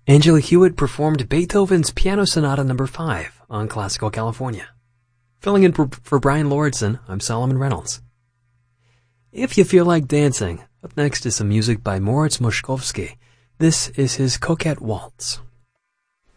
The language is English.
Angela Hewitt performed Beethoven's Piano Sonata No. 5 on Classical California. Filling in for Brian Lordson, I'm Solomon Reynolds. If you feel like dancing, up next is some music by Moritz Moszkowski. This is his Coquette Waltz.